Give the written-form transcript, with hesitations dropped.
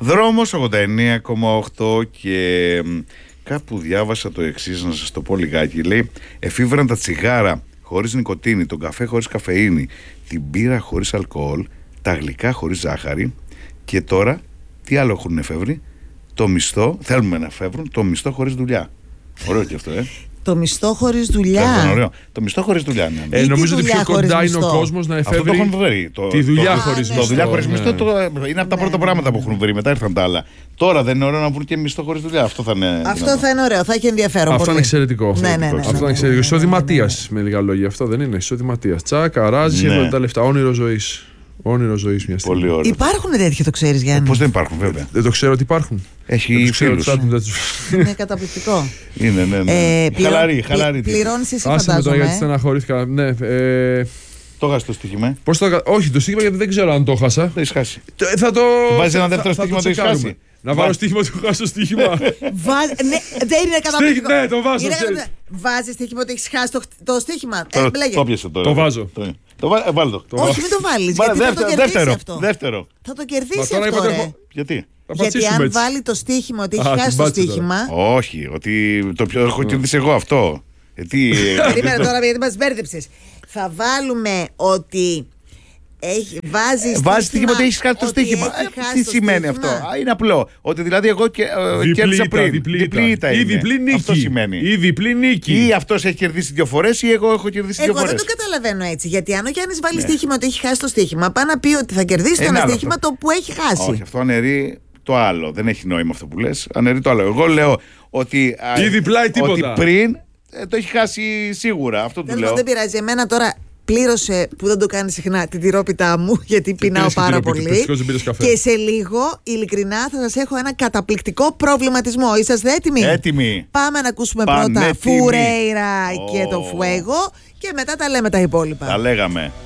Δρόμος 89,8 και κάπου διάβασα το εξής, να σας το πω λιγάκι. Λέει, εφήβραν τα τσιγάρα χωρίς νικοτίνη, τον καφέ χωρίς καφεΐνη, την μπύρα χωρίς αλκοόλ, τα γλυκά χωρίς ζάχαρη και τώρα τι άλλο έχουν εφεύρει? Το μισθό, θέλουμε να εφεύρουν το μισθό χωρίς δουλειά. Ωραίο και αυτό, Το μισθό χωρίς δουλειά. Ωραίο. Το μισθό χωρίς δουλειά, ναι. Νομίζω ότι πιο κοντά είναι ο κόσμος να εφεύρει. Αυτό το έχουν βρει. Τη δουλειά χωρίς μισθό. Το δουλειά χωρίς μισθό είναι από τα πρώτα πράγματα που έχουν βρει. Μετά ήρθαν τα άλλα. Τώρα δεν είναι ωραίο να βρουν και μισθό χωρίς δουλειά. Αυτό θα είναι. Αυτό θα είναι ωραίο, θα έχει ενδιαφέρον. Αυτό είναι εξαιρετικό. Ναι. Αυτό είναι εξαιρετικό. Εισοδηματίας, με λίγα λόγια. Αυτό δεν είναι? Εισοδηματίας. Τσακ, αράζει, έχουν τα λεφτά. Όνειρο ζωής. Όνειρο ζωής μια στιγμή. Πολύ ωραίο. Υπάρχουν τέτοια, το ξέρεις, Γιάννη? Πώς δεν υπάρχουν, βέβαια. Δεν το ξέρω ότι υπάρχουν. Έχει φίλους. Είναι καταπληκτικό. Είναι, ναι. Χαλαρή. Πληρώνεις εσύ, άσε με τώρα γιατί φαντάζομαι. στεναχωρήθηκα. Ναι. Το έχασε το στοίχημα. Πώς το... Όχι, το στοίχημα γιατί δεν ξέρω αν το έχασα. Το έχεις χάσει. Θα το. Βάζεις ένα δεύτερο στοίχημα, το έχεις χάσει. Να βάλω στοίχημα του χάσω το στοίχημα. Ναι, δεν είναι καταπληκτικό. Ναι, το βάζω. Βάζεις στοίχημα ότι έχεις χάσει το στοίχημα. Το πιάσε τώρα. Το βάζω. Βάλ' το. Όχι, μην το βάλεις. Γιατί θα το κερδίσει αυτό. Δεύτερο. Θα το κερδίσει αυτό, ρε. Γιατί? Γιατί αν βάλει το στοίχημα ότι έχει χάσει το στοίχημα. Όχι, ότι το πιο έχω κερδίσει εγώ αυτό. Περίμενε τώρα, γιατί μας μπέρδεψες. Θα βάλουμε ότι βάζει στοίχημα ότι έχει χάσει το στοίχημα. Τι σημαίνει αυτό? Είναι απλό. Ότι δηλαδή εγώ κέρδισα πριν. Διπλή ήττα. Ή διπλή νίκη. Αυτό σημαίνει. Ή διπλή νίκη. Ή αυτός έχει κερδίσει 2 φορές ή εγώ έχω κερδίσει 2 φορές. Εγώ δεν το καταλαβαίνω έτσι. Γιατί αν ο Γιάννης βάλει στοίχημα ότι έχει χάσει το στοίχημα, πάει να πει ότι θα κερδίσει το ένα στοίχημα το που έχει χάσει. Όχι, αυτό αναιρεί το άλλο. Δεν έχει νόημα αυτό που λες. Αναιρεί το άλλο. Εγώ λέω ότι. Ή διπλά ή τίποτα. Ότι πριν το έχει χάσει σίγουρα. Αυτό του λέω. Δεν πειράζει. Εμένα τώρα πλήρωσε, που δεν το κάνει συχνά, την τυρόπιτά μου, γιατί πεινάω πάρα πολύ. Και σε λίγο, ειλικρινά, θα σας έχω ένα καταπληκτικό προβληματισμό. Είσαστε έτοιμοι? Έτοιμοι. Πάμε να ακούσουμε πρώτα Φουρέιρα και το Φουέγο και μετά τα λέμε τα υπόλοιπα. Τα λέγαμε.